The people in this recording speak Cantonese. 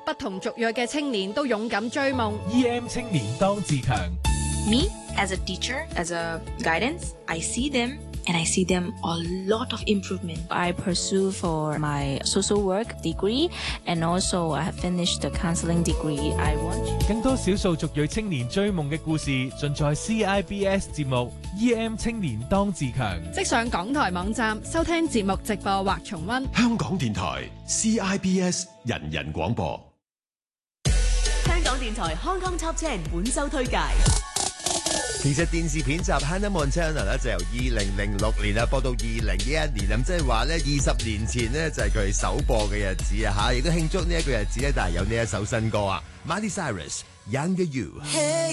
不同族裔嘅青年都勇敢追夢。 EM 青年當自強。 Me, as a teacher, as a guidance, I see them and I see them a lot of improvement. I pursue for my social work degree and also I have finished the counseling degree. I want 更多少數族裔青年追夢嘅故事，盡在 CIBS 節目 EM 青年當自強。 即上港台網站收聽節目直播或重溫。 香港電台 CIBS 人人廣播。 香港電台 Hong Kong Top 10本周推介。 其實電視片集 Hannah Montana 咧就由2006年播到2011年，咁即係話咧20年前咧就係佢首播嘅日子啊嚇，亦都慶祝呢一個日子咧，但係有呢一首新歌啊 ，Miley Cyrus Younger You。